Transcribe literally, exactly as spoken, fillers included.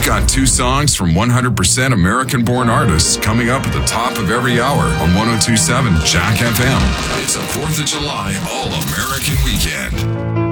got two songs from one hundred percent American-born artists coming up at the top of every hour on one oh two point seven Jack F M. It's a fourth of July All-American Weekend.